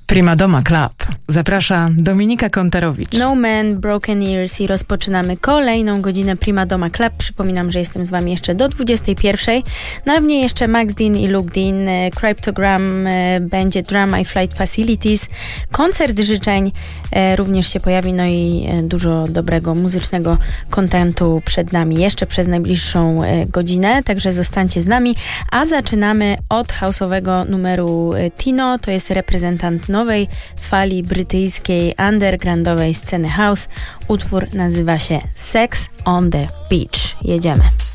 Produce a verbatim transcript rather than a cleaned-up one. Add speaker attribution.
Speaker 1: Prima Doma Club. Zaprasza Dominika Kontarowicz.
Speaker 2: No Man, Broken Ears i rozpoczynamy kolejną godzinę Prima Doma Club. Przypominam, że jestem z wami jeszcze do dwudziestej pierwszej. Na mnie jeszcze Max Dean i Luke Dean, Cryptogram, będzie Drama i Flight Facilities, koncert życzeń również się pojawi, no i dużo dobrego muzycznego kontentu przed nami jeszcze przez najbliższą godzinę, także zostańcie z nami, a zaczynamy od house'owego numeru Tino, to jest reprezentant nowej fali brytyjskiej undergroundowej sceny house. Utwór nazywa się Sex on the Beach. Jedziemy.